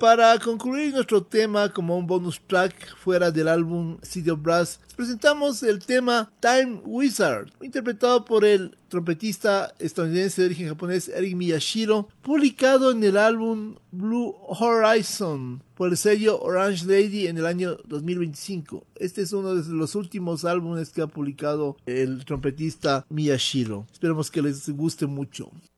Para concluir nuestro tema como un bonus track fuera del álbum City of Brass, presentamos el tema Time Wizard, interpretado por el trompetista estadounidense de origen japonés Eric Miyashiro, publicado en el álbum Blue Horizon por el sello Orange Lady en el año 2025. Este es uno de los últimos álbumes que ha publicado el trompetista Miyashiro. Esperemos que les guste mucho.